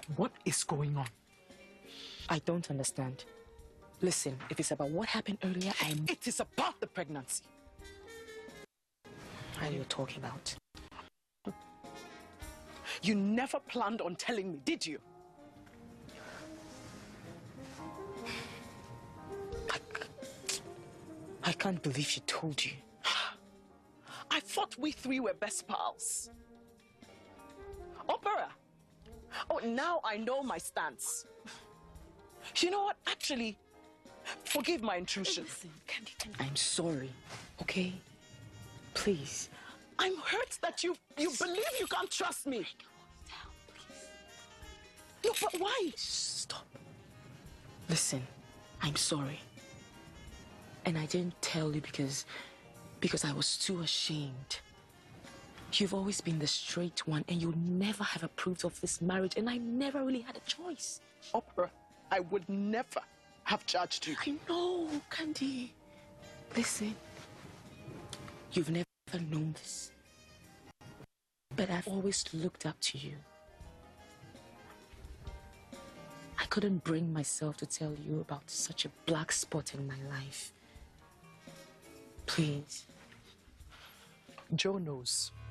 What is going on? I don't understand. Listen, if it's about what happened earlier, It is about the pregnancy. What are you talking about? You never planned on telling me, did you? I can't believe she told you. I thought we three were best pals. Opera. Oh, now I know my stance. You know what? Actually, forgive my intrusion. Listen, Candy, I'm sorry, okay? Please. I'm hurt that you believe you can't trust me. No, but why? Stop. Listen, I'm sorry. And I didn't tell you because I was too ashamed. You've always been the straight one, and you never have approved of this marriage, and I never really had a choice. Opera, I would never have judged you. I know, Candy. Listen, you've never known this, but I've always looked up to you. I couldn't bring myself to tell you about such a black spot in my life. Please. Joe knows.